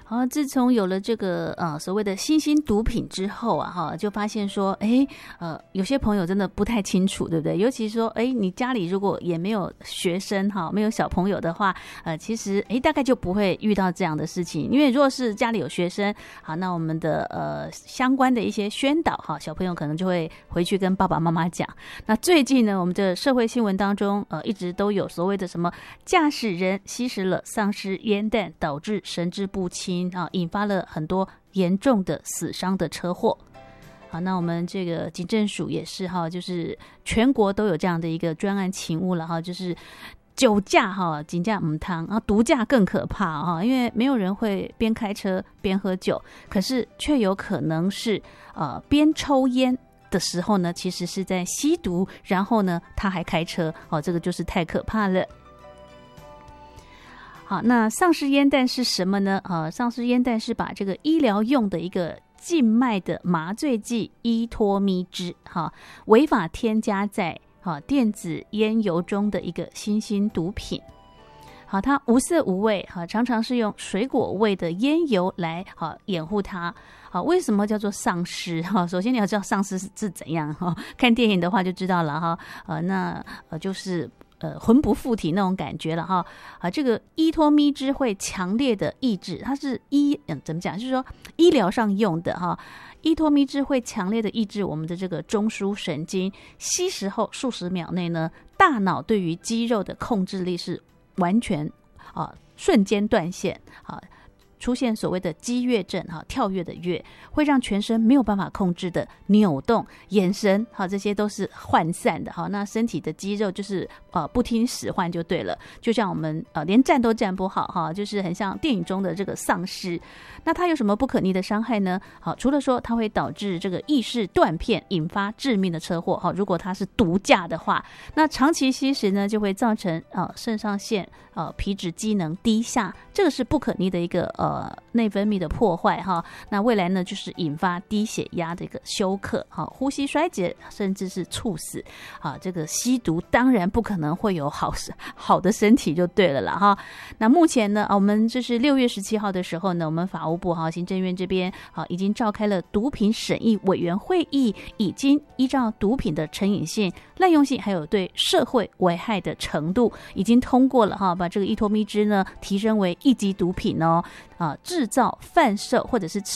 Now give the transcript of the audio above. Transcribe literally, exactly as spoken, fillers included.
好，自从有了这个呃所谓的新兴毒品之后啊，哈，就发现说，哎，呃，有些朋友真的不太清楚，对不对？尤其说，哎，你家里如果也没有学生哈，没有小朋友的话，呃，其实哎，大概就不会遇到这样的事情。因为如果是家里有学生，好，那我们的呃相关的一些宣导哈，小朋友可能就会回去跟爸爸妈妈讲。那最近呢，我们的社会新闻当中，呃，一直都有所谓的什么驾驶人吸食了丧尸烟弹，导致神志不清。啊，引发了很多严重的死伤的车祸。好，那我们这个警政署也是哈，就是全国都有这样的一个专案勤务了哈，就是酒驾哈，警驾母汤啊，毒驾更可怕哈，因为没有人会边开车边喝酒，可是却有可能是呃边抽烟的时候呢，其实是在吸毒，然后呢他还开车哦，这个就是太可怕了。好，那丧尸烟弹是什么呢？呃，丧尸烟弹是把这个医疗用的一个静脉的麻醉剂依托咪酯，哈，违法添加在哈电子烟油中的一个新兴毒品。好，它无色无味，哈，常常是用水果味的烟油来哈掩护它。好，为什么叫做丧尸？哈，首先你要知道丧尸是是怎样哈，看电影的话就知道了哈。呃，那呃就是。呃，魂不附体那种感觉了哈啊，这个依托咪酯会强烈的抑制，它是医嗯怎么讲？就是说医疗上用的哈，依托咪酯会强烈的抑制我们的这个中枢神经，吸食后数十秒内呢，大脑对于肌肉的控制力是完全啊瞬间断线啊。出现所谓的激跃症哈，跳跃的跃，会让全身没有办法控制的扭动，眼神哈，这些都是涣散的哈。那身体的肌肉就是呃不听使唤就对了，就像我们呃连站都站不好哈，就是很像电影中的这个丧尸。那它有什么不可逆的伤害呢？好，除了说它会导致这个意识断片，引发致命的车祸哈，如果它是毒驾的话，那长期吸食呢就会造成呃肾上腺呃皮质机能低下，这个是不可逆的一个呃。呃，内分泌的破坏哈，那未来呢就是引发低血压的一个休克哈，呼吸衰竭，甚至是猝死啊。这个吸毒当然不可能会有好好的身体就对了啦哈。那目前呢，我们就是六月十七号的时候呢，我们法务部哈行政院这边啊已经召开了毒品审议委员会议，已经依照毒品的成瘾性、滥用性，还有对社会危害的程度，已经通过了哈，把这个依托咪酯呢提升为一级毒品哦。啊，制造、贩售或者是